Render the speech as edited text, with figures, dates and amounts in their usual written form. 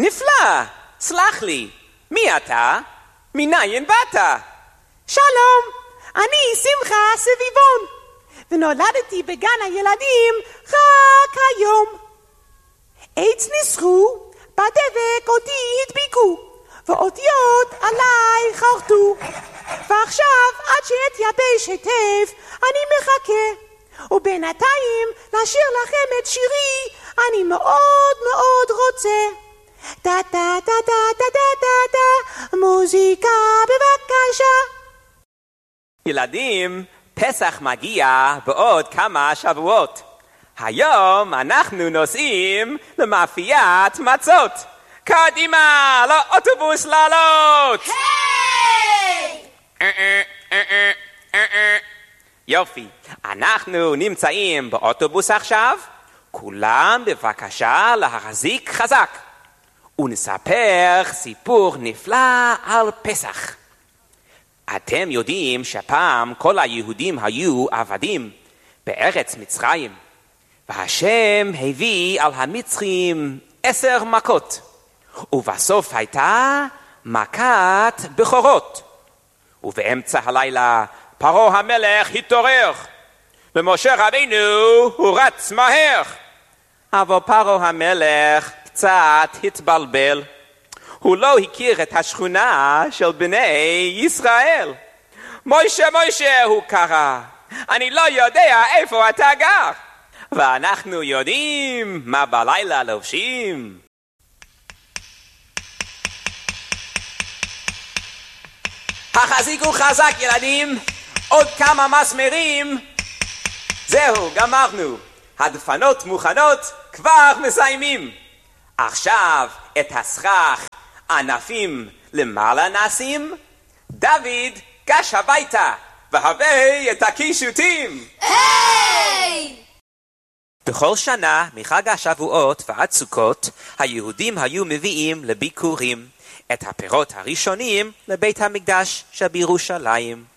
נפלא, סלח לי, מי אתה? מניין באת? שלום, אני שמחה סביבון, ונולדתי בגן הילדים רק היום. עץ ניסחו, בדבק אותי הדביקו, ואותיות עליי חרטו, ועכשיו עד שאתייבש היטב אני מחכה, ובינתיים לשיר לכם את שירי אני מאוד מאוד רוצה. דה דה דה דה דה דה דה, מוזיקה בבקשה. ילדים, פסח מגיע בעוד כמה שבועות. היום אנחנו נוסעים למאפיית מצות. קדימה, לאוטובוס לעלות! יופי, אנחנו נמצאים באוטובוס עכשיו. כולם בבקשה להחזיק חזק. ונספר סיפור נפלא על פסח. אתם יודעים שפעם כל היהודים היו עבדים בארץ מצרים, והשם הביא על המצרים 10 מכות, ובסוף הייתה מכת בכורות. ובאמצע הלילה פרעה המלך התעורר, ומשה רבינו הוא רץ מהר. אבל פרעה המלך קצת התבלבל. הוא לא הכיר את השכונה של בני ישראל. מוישה, מוישה, הוא קרא, אני לא יודע איפה אתה גר. ואנחנו יודעים מה בלילה לובשים. החזיקו חזק ילדים, עוד כמה מסמרים. זהו, גמרנו. הדפנות מוכנות, כבר מסיימים. עכשיו את הסכך ענפים למעלה נשים. דוד, גש הביתה והבא את הקישוטים. היי! בכל שנה מחג השבועות ועד סוכות היהודים היו מביאים לביקורים את הפירות הראשונים לבית המקדש שבירושלים.